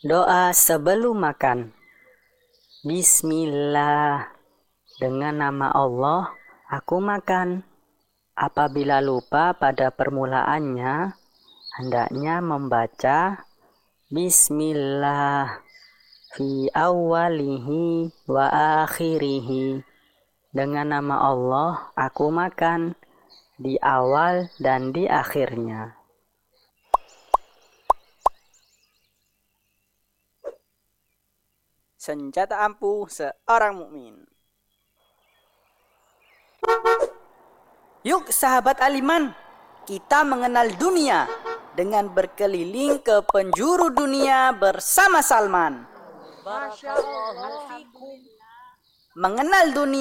Doa sebelum makan. Bismillah. Dengan nama Allah, aku makan. Apabila lupa pada permulaannya, hendaknya membaca Bismillah fi awwalihi wa akhirihi. Dengan nama Allah, aku makan di awal dan di akhirnya. Senjata ampuh seorang mukmin. Yuk sahabat Aliman, kita mengenal dunia dengan berkeliling ke penjuru dunia bersama Salman. Masya Allah. Mengenal dunia